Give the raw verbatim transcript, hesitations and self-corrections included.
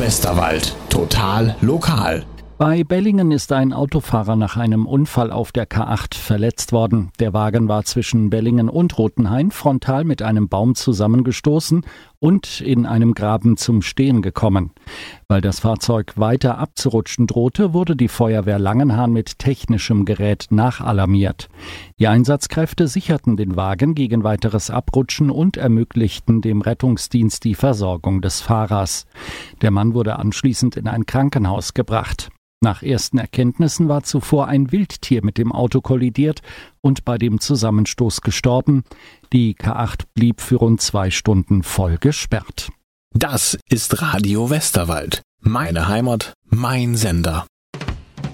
Westerwald. Total lokal. Bei Bellingen ist ein Autofahrer nach einem Unfall auf der K acht verletzt worden. Der Wagen war zwischen Bellingen und Rotenhain frontal mit einem Baum zusammengestoßen und in einem Graben zum Stehen gekommen. Weil das Fahrzeug weiter abzurutschen drohte, wurde die Feuerwehr Langenhahn mit technischem Gerät nachalarmiert. Die Einsatzkräfte sicherten den Wagen gegen weiteres Abrutschen und ermöglichten dem Rettungsdienst die Versorgung des Fahrers. Der Mann wurde anschließend in ein Krankenhaus gebracht. Nach ersten Erkenntnissen war zuvor ein Wildtier mit dem Auto kollidiert und bei dem Zusammenstoß gestorben. Die K acht blieb für rund zwei Stunden voll gesperrt. Das ist Radio Westerwald. Meine Heimat, mein Sender.